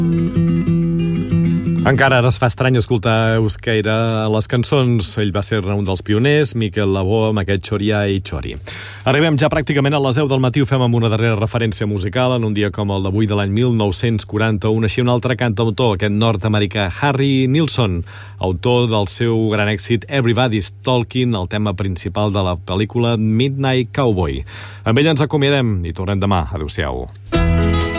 Encara ara es fa estrany escoltar euskera a les cançons. Ell va ser un dels pioners, Miquel Labó, amb aquest Choria i Chori. Arribem ja pràcticament a les 10 del matí. Ho fem amb una darrera referència musical en un dia com el d'avui de l'any 1941. Així un altre cantautor, aquest nord-americà, Harry Nilsson, autor del seu gran èxit Everybody's Talking, el tema principal de la pel·lícula Midnight Cowboy. Amb ell ens acomiadem i tornem demà. Adéu-siau.